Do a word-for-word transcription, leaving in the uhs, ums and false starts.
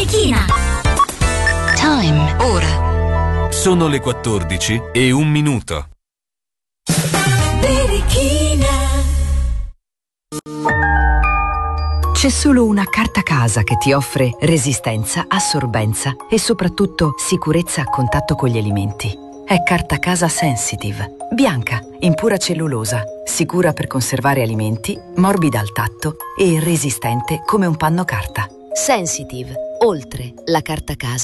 Berichina. Time. Ora. Sono le quattordici e un minuto. Berichina. C'è solo una carta casa che ti offre resistenza, assorbenza e soprattutto sicurezza a contatto con gli alimenti. È Carta Casa Sensitive. Bianca, in pura cellulosa, sicura per conservare alimenti, morbida al tatto e resistente come un panno carta. Sensitive. Oltre la carta casa.